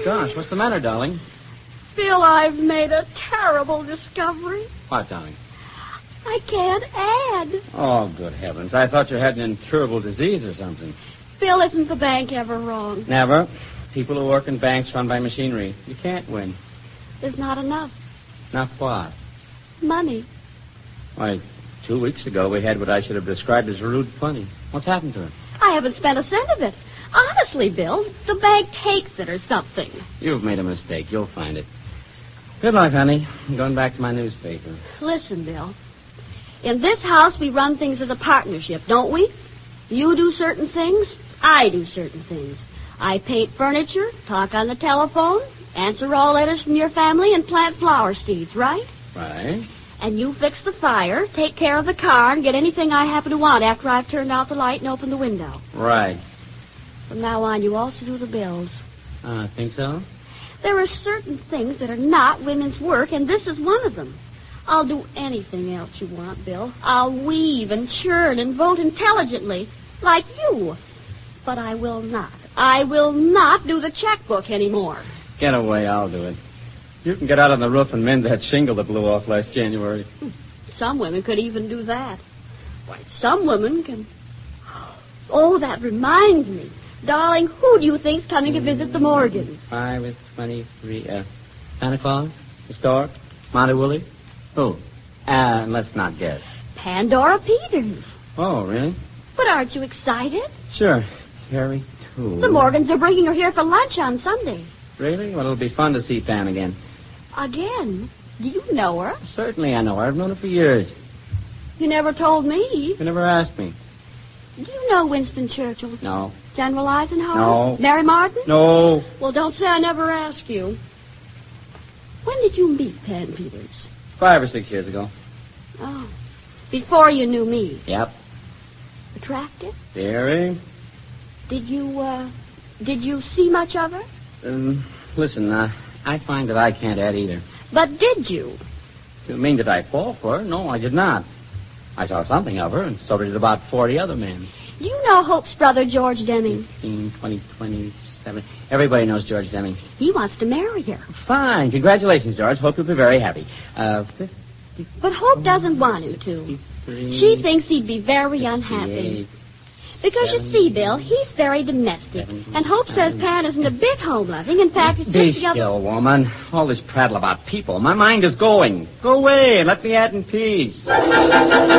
Gosh, what's the matter, darling? Bill, I've made a terrible discovery. What, darling? I can't add. Oh, good heavens. I thought you had an incurable disease or something. Bill, isn't the bank ever wrong? Never. People who work in banks run by machinery. You can't win. There's not enough. Not what? Money. Why, 2 weeks ago we had what I should have described as rude plenty. What's happened to it? I haven't spent a cent of it. Honestly, Bill, the bank takes it or something. You've made a mistake. You'll find it. Good luck, honey. I'm going back to my newspaper. Listen, Bill. In this house, we run things as a partnership, don't we? You do certain things, I do certain things. I paint furniture, talk on the telephone, answer all letters from your family, and plant flower seeds, right? Right. And you fix the fire, take care of the car, and get anything I happen to want after I've turned out the light and opened the window. Right. From now on, you also do the bills. Think so? There are certain things that are not women's work, and this is one of them. I'll do anything else you want, Bill. I'll weave and churn and vote intelligently, like you. But I will not do the checkbook anymore. Get away, I'll do it. You can get out on the roof and mend that shingle that blew off last January. Some women could even do that. Why, some women can... Oh, that reminds me. Darling, who do you think's coming to visit the Morgans? 5 is 23. Santa Claus? The stork? Monty Woolley? Who? Let's not guess. Pandora Peters. Oh, really? But aren't you excited? Sure. Very cool. The Morgans are bringing her here for lunch on Sunday. Really? Well, it'll be fun to see Pan again. Again? Do you know her? Certainly I know her. I've known her for years. You never told me. You never asked me. Do you know Winston Churchill? No. General Eisenhower? No. Mary Martin? No. Well, don't say I never asked you. When did you meet Pan Peters? 5 or 6 years ago. Oh. Before you knew me. Yep. Attractive? Very. Did you see much of her? Listen, I find that I can't add either. But did you? You mean did I fall for her? No, I did not. I saw something of her, and so did about 40 other men. Do you know Hope's brother, George Deming? 15, 20, 27. Everybody knows George Deming. He wants to marry her. Fine. Congratulations, George. Hope you'll be very happy. 50, But Hope doesn't want him to. 53, She thinks he'd be very unhappy. Because you see, Bill, he's very domestic. And Hope says Pan isn't a bit home-loving. In fact, it's Be just the other... still, woman. All this prattle about people. My mind is going. Go away and let me add in peace.